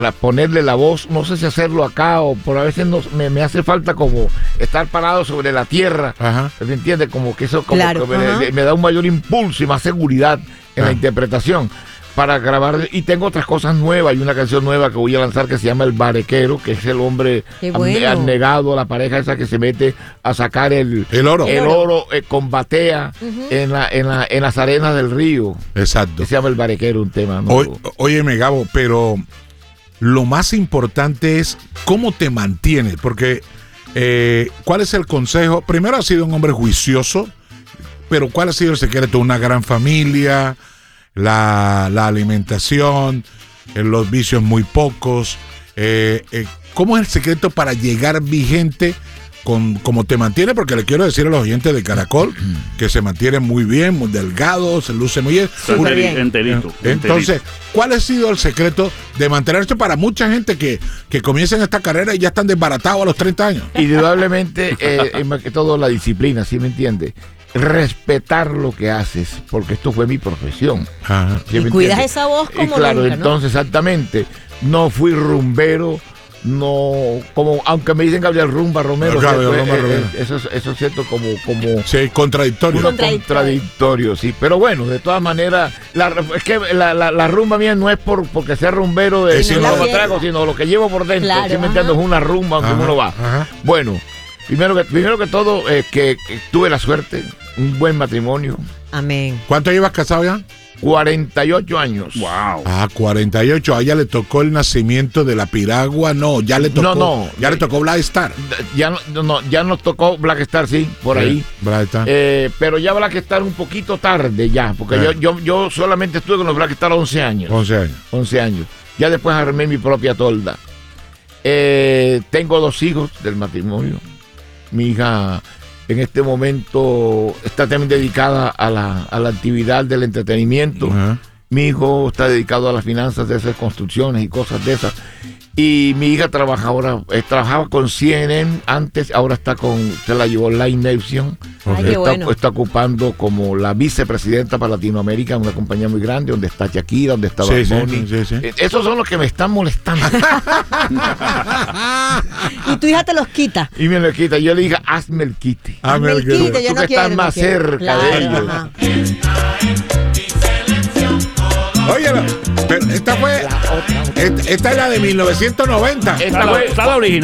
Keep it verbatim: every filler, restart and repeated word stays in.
para ponerle la voz, no sé si hacerlo acá o por a veces no, me, me hace falta como estar parado sobre la tierra, ¿me entiendes? Como que eso como claro, que me, me da un mayor impulso y más seguridad en ah. la interpretación para grabar, y tengo otras cosas nuevas. Hay una canción nueva que voy a lanzar que se llama El Barequero, que es el hombre bueno. abnegado, la pareja esa que se mete a sacar el, el oro, el oro eh, con batea uh-huh. en, la, en, la, en las arenas del río. Exacto. Que se llama El Barequero, un tema nuevo. O, óyeme, Gabo, pero lo más importante es cómo te mantienes, porque eh, ¿cuál es el consejo? Primero, has sido un hombre juicioso, pero ¿cuál ha sido el secreto? Una gran familia, la, la alimentación, eh, los vicios muy pocos. Eh, eh, ¿Cómo es el secreto para llegar vigente con cómo te mantiene? Porque le quiero decir a los oyentes de Caracol que se mantiene muy bien, muy delgado, se luce muy bien. Súper bien. Enterito, Entonces, ¿cuál ha sido el secreto de mantenerse para mucha gente que, que comienza en esta carrera y ya están desbaratados a los treinta años? Indudablemente, eh, más que todo la disciplina, ¿sí me entiendes? Respetar lo que haces, porque esto fue mi profesión. Ajá. ¿Sí y cuidas esa voz como y claro, nunca, entonces ¿no? exactamente, no fui rumbero, no, como aunque me dicen Gabriel Rumba Romero, no, Gabriel, ¿cierto? Rumba, eh, Romero. Eh, eso, eso es cierto como, como sí, contradictorio. contradictorio. contradictorio, sí, pero bueno, de todas maneras, la, es que la, la, la rumba mía no es por porque sea rumbero de sí, no no, trago, sino lo que llevo por dentro, claro, ¿sí me entiendes? Es una rumba aunque ajá, uno va. Ajá. Bueno, primero que, primero que todo, eh, que, que tuve la suerte, un buen matrimonio. Amén. ¿Cuánto llevas casado ya? cuarenta y ocho años. Wow. Ah, cuarenta y ocho. A ella le tocó el nacimiento de la piragua. No, ya le tocó. No, no. Ya eh, le tocó Black Star. Ya no, no, ya nos tocó Black Star, sí, por sí, ahí. Black Star. Eh, pero ya Black Star un poquito tarde ya, porque eh. yo, yo, yo solamente estuve con los Black Star once años. once años. once años. Ya después armé mi propia tolda. Eh, tengo dos hijos del matrimonio. Mi hija en este momento está también dedicada a la, a la actividad del entretenimiento. Uh-huh. Mi hijo está dedicado a las finanzas de esas construcciones y cosas de esas. Y mi hija trabaja ahora, eh, trabajaba con C N N antes, ahora está con, se la llevó Live Nation. Ay, está, qué bueno. está ocupando como la vicepresidenta para Latinoamérica, una compañía muy grande, donde está Shakira, donde está sí, Bad Bunny. Sí, sí, sí. Eh, esos son los que me están molestando. Y tu hija te los quita. Y me lo quita. Yo le dije, hazme el quite. Hazme el quite, Tú yo que no estás quiero, más no quiero. cerca Claro, de ellos. ajá. Oye, pero esta fue. Esta, esta es la de mil novecientos noventa. Esta, esta fue la original.